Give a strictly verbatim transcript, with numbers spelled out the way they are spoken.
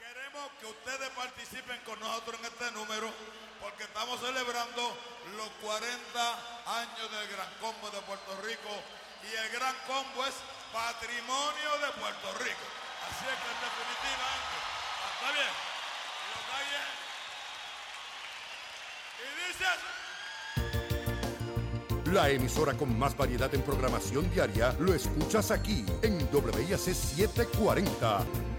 Queremos que ustedes participen con nosotros en este número porque estamos celebrando los cuarenta años del Gran Combo de Puerto Rico y el Gran Combo es patrimonio de Puerto Rico. Así es que definitivamente, ¿está bien? ¿Lo está bien? Y dice... La emisora con más variedad en programación diaria lo escuchas aquí en W I A C setecientos cuarenta.